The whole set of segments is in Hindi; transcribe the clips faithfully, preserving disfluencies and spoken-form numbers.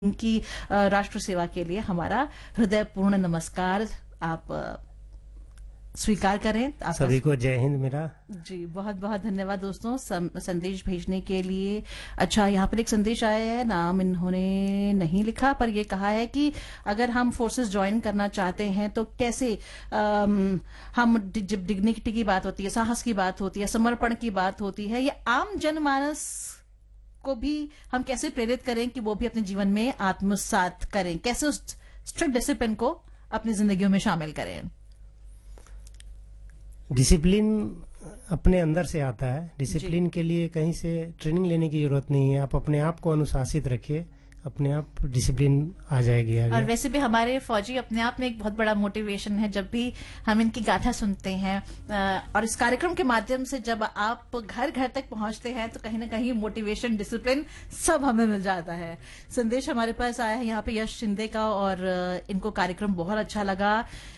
उनकी अ, राष्ट्र सेवा के लिए हमारा हृदयपूर्ण नमस्कार आप अ, स्वीकार करें। आपका सभी को जय हिंद मेरा। जी बहुत बहुत धन्यवाद दोस्तों सम, संदेश भेजने के लिए। अच्छा, यहाँ पर एक संदेश आया है, नाम इन्होंने नहीं लिखा, पर ये कहा है कि अगर हम फोर्सेस ज्वाइन करना चाहते हैं तो कैसे अम, हम डि- जब डिग्निटी की बात होती है, साहस की बात होती है, समर्पण की बात होती है, ये आम जनमानस को भी हम कैसे प्रेरित करें कि वो भी अपने जीवन में आत्मसात करें, कैसे उस स्ट्रिक्ट डिसिप्लिन को अपनी जिंदगियों में शामिल करें। डिसिप्लिन अपने अंदर से आता है। डिसिप्लिन के लिए कहीं से ट्रेनिंग लेने की जरूरत नहीं है। आप अपने आप को अनुशासित रखिए, अपने आप डिसिप्लिन आ जाएगी आगे। और वैसे भी हमारे फौजी अपने आप में एक बहुत बड़ा मोटिवेशन है। जब भी हम इनकी गाथा सुनते हैं अ, और इस कार्यक्रम के माध्यम से जब आप घर घर तक पहुंचते हैं तो कहीं ना कहीं मोटिवेशन, डिसिप्लिन सब हमें मिल जाता है। संदेश हमारे पास आया है यहाँ पे यश शिंदे का, और अ, इनको कार्यक्रम बहुत अच्छा लगा।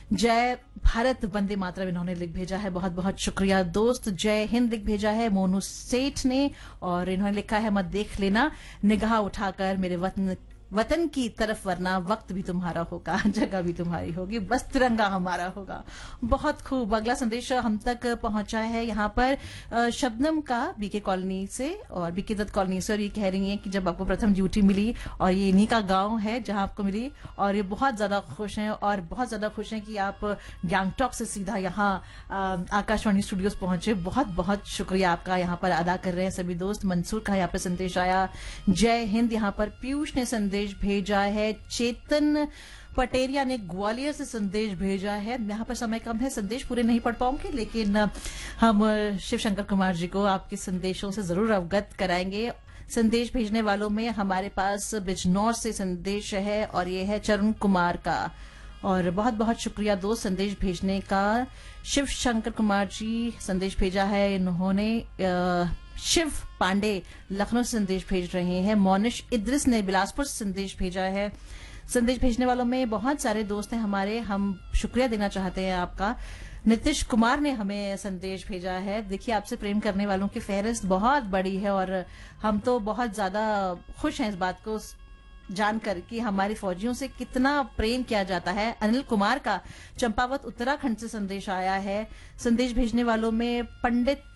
जय भारत वंदे मातरम इन्होंने लिख भेजा है, बहुत बहुत शुक्रिया दोस्त। जय हिंद लिख भेजा है मोनू सेठ ने, और इन्होंने लिखा है मत देख लेना निगाह उठाकर मेरे वतन वतन की तरफ, वरना वक्त भी तुम्हारा होगा, जगह भी तुम्हारी होगी, बस तिरंगा हमारा होगा। बहुत खूब। अगला संदेश हम तक पहुंचा है यहाँ पर अ, शबनम का बीके कॉलोनी से और बीके दत्त कॉलोनी से, और ये कह रही हैं कि जब आपको प्रथम ड्यूटी मिली और ये इन्हीं का गांव है जहां आपको मिली, और ये बहुत ज्यादा खुश हैं और बहुत ज्यादा खुश हैं कि आप गैंगटॉक से सीधा यहाँ अ, आकाशवाणी स्टूडियोज पहुंचे। बहुत बहुत शुक्रिया आपका यहाँ पर अदा कर रहे हैं सभी दोस्त। मंसूर का यहाँ पर संदेश आया, जय हिंद। यहाँ पर पीयूष ने संदेश भेजा है, चेतन पटेरिया ने ग्वालियर से संदेश भेजा है। यहाँ पर समय कम है, संदेश पूरे नहीं पढ़ पाऊंगी, लेकिन हम शिव शंकर कुमार जी को आपके संदेशों से जरूर अवगत कराएंगे। संदेश भेजने वालों में हमारे पास बिजनौर से संदेश है, और ये है चरण कुमार का, और बहुत बहुत शुक्रिया दोस्त संदेश भेजने का। शिव शंकर कुमार जी संदेश भेजा है इन्होंने। अ, शिव पांडे लखनऊ से संदेश भेज रहे हैं। मोनिश इद्रिस ने बिलासपुर से संदेश भेजा है। संदेश भेजने वालों में बहुत सारे दोस्त हैं हमारे, हम शुक्रिया देना चाहते हैं आपका। नीतीश कुमार ने हमें संदेश भेजा है। देखिए, आपसे प्रेम करने वालों की फहरिस्त बहुत बड़ी है, और हम तो बहुत ज्यादा खुश हैं इस बात को जानकर कि हमारे फौजियों से कितना प्रेम किया जाता है। अनिल कुमार का चंपावत उत्तराखंड से संदेश आया है। संदेश भेजने वालों में पंडित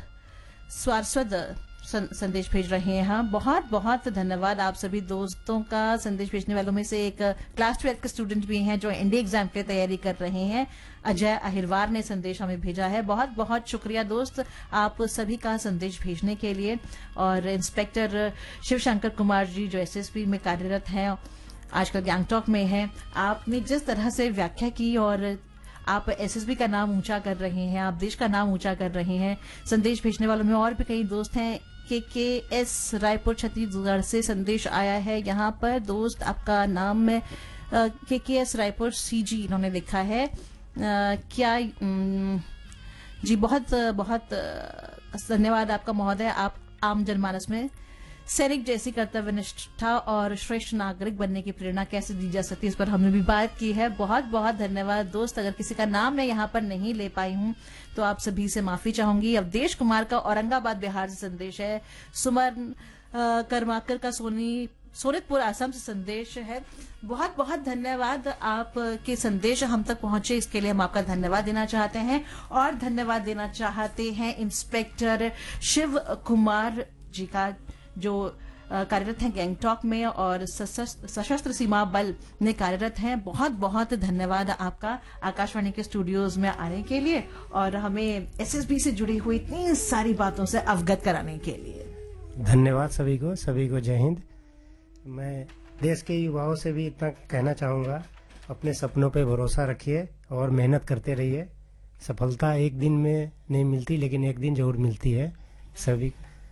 स्वारस्वत संदेश भेज रहे हैं। हाँ, बहुत बहुत धन्यवाद आप सभी दोस्तों का। संदेश भेजने वालों में से एक क्लास ट्वेल्थ के स्टूडेंट भी हैं जो एनडी एग्जाम की तैयारी कर रहे हैं। अजय अहिरवार ने संदेश हमें भेजा है। बहुत बहुत शुक्रिया दोस्त आप सभी का संदेश भेजने के लिए। और इंस्पेक्टर शिवशंकर कुमार जी जो एसएसबी में कार्यरत हैं, आजकल गैंगटॉक में हैं, आपने जिस तरह से व्याख्या की और आप एसएसबी का नाम ऊंचा कर रहे हैं, आप देश का नाम ऊंचा कर रहे हैं। संदेश भेजने वालों में और भी कई दोस्त हैं। के के एस रायपुर छत्तीसगढ़ से संदेश आया है। यहाँ पर दोस्त आपका नाम है के के एस रायपुर सी जी, इन्होंने लिखा है आ, क्या उम, जी बहुत बहुत धन्यवाद आपका महोदय। आप आम जनमानस में सैनिक जैसी कर्तव्य निष्ठा और श्रेष्ठ नागरिक बनने की प्रेरणा कैसे दी जा सकती है, इस पर हमने भी बात की है। बहुत बहुत धन्यवाद दोस्त। अगर किसी का नाम मैं यहाँ पर नहीं ले पाई हूँ तो आप सभी से माफी चाहूंगी। अवधेश कुमार का औरंगाबाद बिहार से संदेश है। सुमन कर्माकर का सोनी सोनितपुर आसाम से संदेश है। बहुत बहुत धन्यवाद आपके संदेश हम तक पहुंचे, इसके लिए हम आपका धन्यवाद देना चाहते हैं। और धन्यवाद देना चाहते हैं इंस्पेक्टर शिव कुमार जी का, जो कार्यरत हैं गैंगटॉक में और सशस्त्र सीमा बल में कार्यरत हैं। बहुत बहुत धन्यवाद आपका आकाशवाणी के स्टूडियोज में आने के लिए और हमें एसएसबी से जुड़ी हुई इतनी सारी बातों से अवगत कराने के लिए। धन्यवाद सभी को, सभी को जय हिंद। मैं देश के युवाओं से भी इतना कहना चाहूँगा, अपने सपनों पे भरोसा रखिए और मेहनत करते रहिए। सफलता एक दिन में नहीं मिलती, लेकिन एक दिन जरूर मिलती है। सभी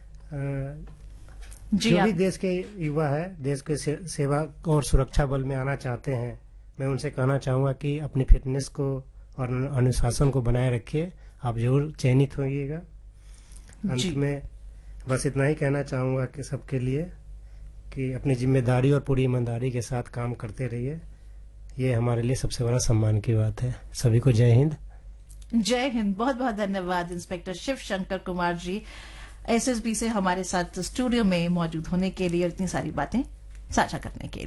आ, जी, जो भी देश के युवा है, देश के से, सेवा और सुरक्षा बल में आना चाहते हैं, मैं उनसे कहना चाहूँगा कि अपनी फिटनेस को और अनुशासन को बनाए रखिए, आप जरूर चयनित होइएगा। अंत में बस इतना ही कहना चाहूँगा कि सबके लिए कि अपनी जिम्मेदारी और पूरी ईमानदारी के साथ काम करते रहिए। ये हमारे लिए सबसे बड़ा सम्मान की बात है। सभी को जय हिंद। जय हिंद। बहुत बहुत धन्यवाद इंस्पेक्टर शिव शंकर कुमार जी एसएसबी से हमारे साथ स्टूडियो में मौजूद होने के लिए और इतनी सारी बातें साझा करने के लिए।